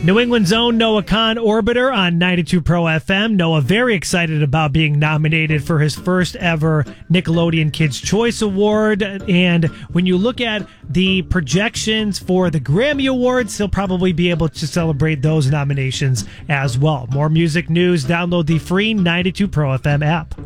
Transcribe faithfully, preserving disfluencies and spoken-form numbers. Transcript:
New England's own Noah Kahn Orbiter on ninety-two Pro F M. Noah very excited about being nominated for his first ever Nickelodeon Kids' Choice Award. And when you look at the projections for the Grammy Awards, he'll probably be able to celebrate those nominations as well. More music news, download the free ninety-two Pro F M app.